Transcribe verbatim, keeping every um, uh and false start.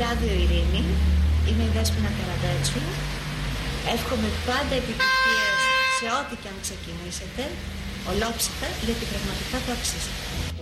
Ράδιο Ειρήνη, είμαι η Δέσποινα Καραντέτσου. Εύχομαι πάντα επιτυχίες σε ό,τι και αν ξεκινήσετε, ολόψυχα, γιατί πραγματικά το αξίζετε.